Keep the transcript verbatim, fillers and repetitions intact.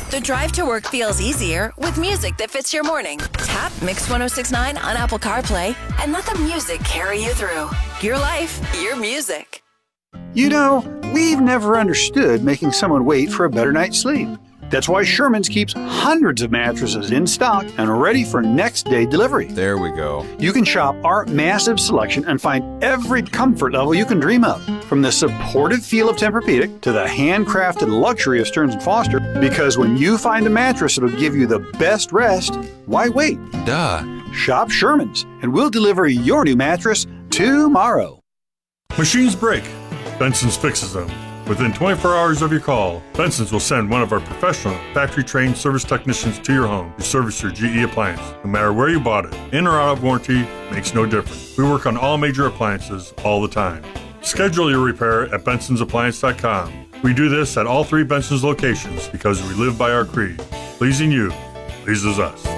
The drive to work feels easier with music that fits your morning. Tap Mix one oh six point nine on Apple CarPlay and let the music carry you through. Your life, your music. You know, we've never understood making someone wait for a better night's sleep. That's why Sherman's keeps hundreds of mattresses in stock and ready for next day delivery. There we go. You can shop our massive selection and find every comfort level you can dream of, from the supportive feel of Tempur-Pedic to the handcrafted luxury of Stearns and Foster. Because when you find a mattress that'll give you the best rest, why wait? Duh. Shop Sherman's, and we'll deliver your new mattress tomorrow. Machines break. Benson's fixes them. Within twenty-four hours of your call, Benson's will send one of our professional, factory-trained service technicians to your home to service your G E appliance. No matter where you bought it, in or out of warranty, makes no difference. We work on all major appliances all the time. Schedule your repair at bensons appliance dot com. We do this at all three Benson's locations because we live by our creed. Pleasing you pleases us.